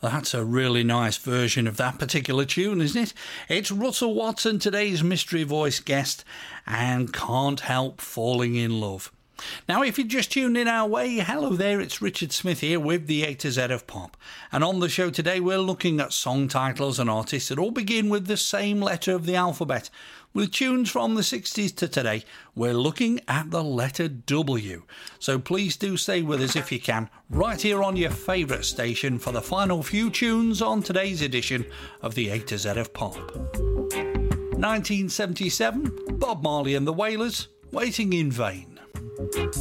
That's a really nice version of that particular tune, isn't it? It's Russell Watson, today's Mystery Voice guest, and Can't Help Falling in Love. Now, if you just tuned in our way, hello there, it's Richard Smith here with the A to Z of Pop. And on the show today, we're looking at song titles and artists that all begin with the same letter of the alphabet. With tunes from the 60s to today, we're looking at the letter W. So please do stay with us if you can, right here on your favourite station for the final few tunes on today's edition of the A to Z of Pop. 1977, Bob Marley and the Wailers, Waiting in Vain.